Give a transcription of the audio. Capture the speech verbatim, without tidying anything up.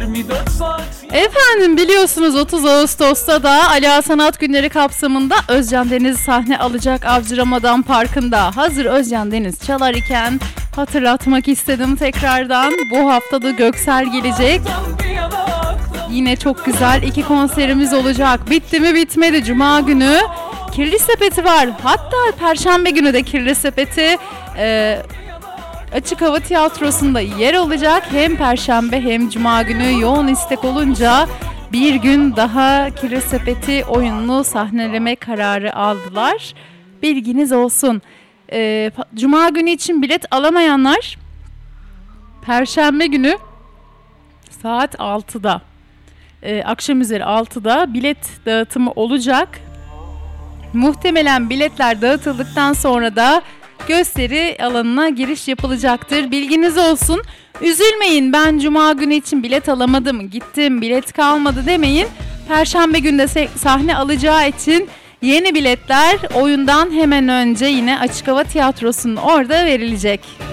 Efendim biliyorsunuz otuz Ağustos'ta da Ala Sanat Günleri kapsamında Özcan Deniz sahne alacak Avcı Ramazan Parkı'nda. Hazır Özcan Deniz çalar iken hatırlatmak istedim tekrardan. Bu haftada Göksel gelecek. Yine çok güzel iki konserimiz olacak. Bitti mi bitmedi. Cuma günü Kirli Sepeti var. Hatta Perşembe günü de Kirli Sepeti e, Açık Hava Tiyatrosu'nda yer alacak. Hem Perşembe hem Cuma günü yoğun istek olunca bir gün daha Kirli Sepeti oyununu sahneleme kararı aldılar. Bilginiz olsun. E, Cuma günü için bilet alamayanlar Perşembe günü saat altıda. Ee, akşam üzeri altıda bilet dağıtımı olacak. Muhtemelen biletler dağıtıldıktan sonra da gösteri alanına giriş yapılacaktır. Bilginiz olsun. Üzülmeyin, ben Cuma günü için bilet alamadım, gittim, bilet kalmadı demeyin. Perşembe günde sahne alacağı için yeni biletler oyundan hemen önce yine Açık Hava Tiyatrosu'nun orada verilecek.